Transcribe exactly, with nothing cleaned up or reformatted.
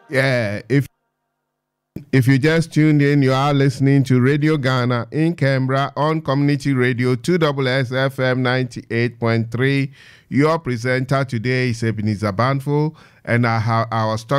Yeah, if if you just tuned in, you are listening to Radio Ghana in Canberra on Community Radio two S S F M ninety-eight point three. Your presenter today is Ebenezer Banful, and I, ha- I was talking